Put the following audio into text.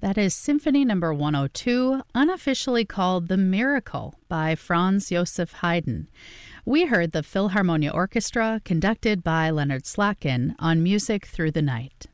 That is Symphony No. 102, unofficially called The Miracle by Franz Joseph Haydn. We heard the Philharmonia Orchestra, conducted by Leonard Slatkin, on Music Through the Night.